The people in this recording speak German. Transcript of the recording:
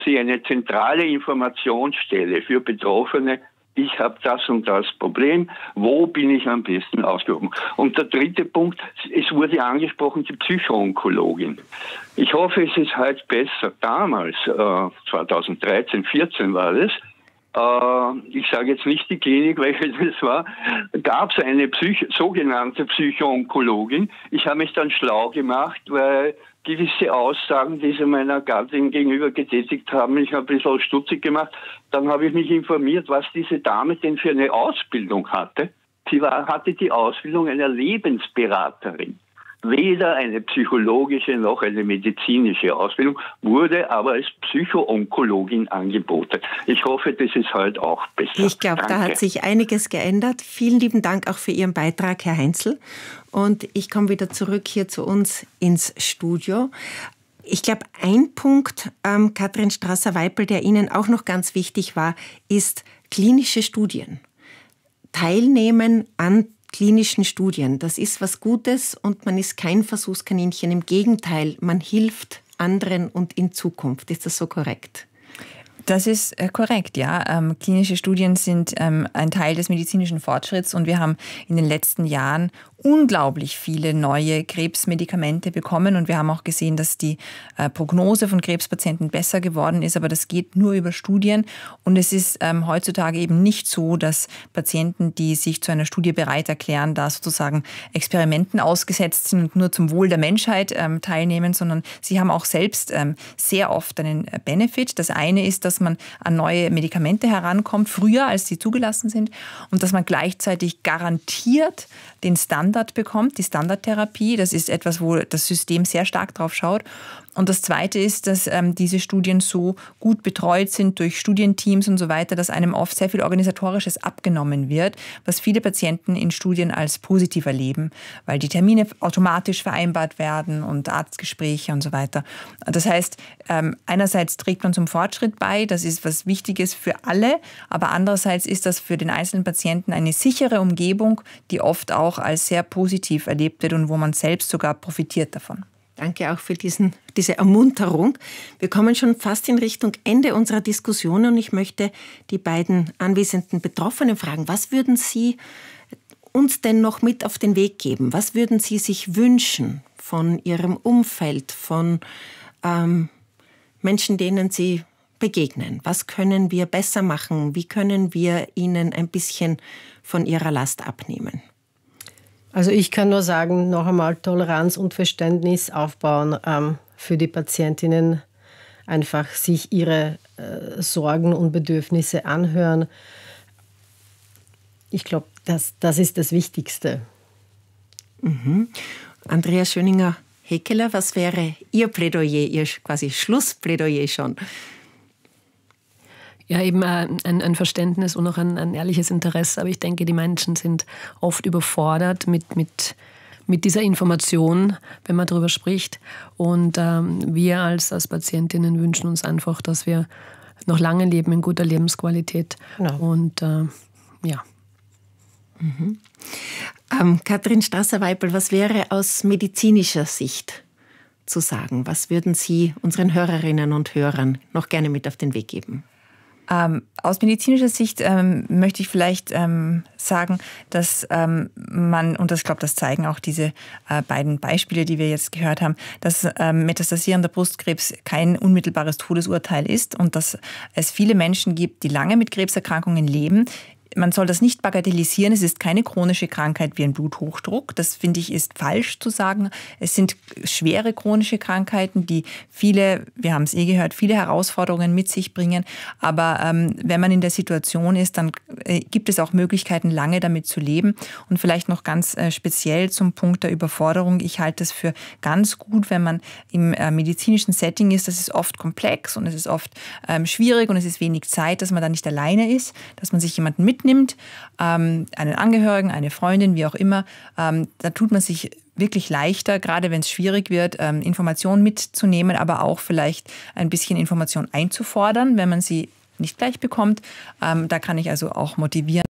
Sie eine zentrale Informationsstelle für Betroffene. Ich habe das und das Problem. Wo bin ich am besten aufgehoben? Und der dritte Punkt, es wurde angesprochen, die Psychoonkologin. Ich hoffe, es ist heute besser. Damals, 2013, 14 war das, ich sage jetzt nicht die Klinik, welche das war, gab es eine sogenannte Psychoonkologin. Ich habe mich dann schlau gemacht, weil gewisse Aussagen, die sie meiner Gattin gegenüber getätigt haben, mich ein bisschen stutzig gemacht. Dann habe ich mich informiert, was diese Dame denn für eine Ausbildung hatte. Sie hatte die Ausbildung einer Lebensberaterin. Weder eine psychologische noch eine medizinische Ausbildung, wurde aber als Psychoonkologin angeboten. Ich hoffe, das ist heute auch besser. Ich glaube, da hat sich einiges geändert. Vielen lieben Dank auch für Ihren Beitrag, Herr Heinzel. Und ich komme wieder zurück hier zu uns ins Studio. Ich glaube, ein Punkt, Katrin Strasser-Weipel, der Ihnen auch noch ganz wichtig war, ist klinische Studien. Teilnehmen an klinischen Studien. Das ist was Gutes und man ist kein Versuchskaninchen. Im Gegenteil, man hilft anderen und in Zukunft. Ist das so korrekt? Das ist korrekt, ja. Klinische Studien sind ein Teil des medizinischen Fortschritts und wir haben in den letzten Jahren unglaublich viele neue Krebsmedikamente bekommen und wir haben auch gesehen, dass die Prognose von Krebspatienten besser geworden ist, aber das geht nur über Studien und es ist heutzutage eben nicht so, dass Patienten, die sich zu einer Studie bereit erklären, da sozusagen Experimenten ausgesetzt sind und nur zum Wohl der Menschheit teilnehmen, sondern sie haben auch selbst sehr oft einen Benefit. Das eine ist, dass man an neue Medikamente herankommt, früher als sie zugelassen sind und dass man gleichzeitig garantiert den Standard bekommt, die Standardtherapie. Das ist etwas, wo das System sehr stark drauf schaut. Und das Zweite ist, dass diese Studien so gut betreut sind durch Studienteams und so weiter, dass einem oft sehr viel Organisatorisches abgenommen wird, was viele Patienten in Studien als positiv erleben, weil die Termine automatisch vereinbart werden und Arztgespräche und so weiter. Das heißt, einerseits trägt man zum Fortschritt bei, das ist was Wichtiges für alle, aber andererseits ist das für den einzelnen Patienten eine sichere Umgebung, die oft auch als sehr positiv erlebt wird und wo man selbst sogar profitiert davon. Danke auch für diese Ermunterung. Wir kommen schon fast in Richtung Ende unserer Diskussion und ich möchte die beiden anwesenden Betroffenen fragen, was würden Sie uns denn noch mit auf den Weg geben? Was würden Sie sich wünschen von Ihrem Umfeld, von Menschen, denen Sie begegnen? Was können wir besser machen? Wie können wir ihnen ein bisschen von ihrer Last abnehmen? Also ich kann nur sagen, noch einmal Toleranz und Verständnis aufbauen für die Patientinnen, einfach sich ihre Sorgen und Bedürfnisse anhören. Ich glaube, das ist das Wichtigste. Mhm. Andrea Schöninger-Hekeler, was wäre Ihr Plädoyer, Ihr quasi Schlussplädoyer schon? Ja, eben ein Verständnis und auch ein ehrliches Interesse. Aber ich denke, die Menschen sind oft überfordert mit dieser Information, wenn man darüber spricht. Und wir als Patientinnen wünschen uns einfach, dass wir noch lange leben in guter Lebensqualität. Genau. Und ja. Mhm. Katrin Strasser-Weipel, was wäre aus medizinischer Sicht zu sagen? Was würden Sie unseren Hörerinnen und Hörern noch gerne mit auf den Weg geben? Aus medizinischer Sicht möchte ich vielleicht sagen, dass man, und ich glaube, das zeigen auch diese beiden Beispiele, die wir jetzt gehört haben, dass metastasierender Brustkrebs kein unmittelbares Todesurteil ist und dass es viele Menschen gibt, die lange mit Krebserkrankungen leben. Man soll das nicht bagatellisieren. Es ist keine chronische Krankheit wie ein Bluthochdruck. Das, finde ich, ist falsch zu sagen. Es sind schwere chronische Krankheiten, die viele, wir haben es gehört, viele Herausforderungen mit sich bringen. Aber wenn man in der Situation ist, dann gibt es auch Möglichkeiten, lange damit zu leben. Und vielleicht noch ganz speziell zum Punkt der Überforderung. Ich halte es für ganz gut, wenn man im medizinischen Setting ist. Das ist oft komplex und es ist oft schwierig und es ist wenig Zeit, dass man da nicht alleine ist, dass man sich jemanden mitnimmt, einen Angehörigen, eine Freundin, wie auch immer. Da tut man sich wirklich leichter, gerade wenn es schwierig wird, Informationen mitzunehmen, aber auch vielleicht ein bisschen Information einzufordern, wenn man sie nicht gleich bekommt. Da kann ich also auch motivieren.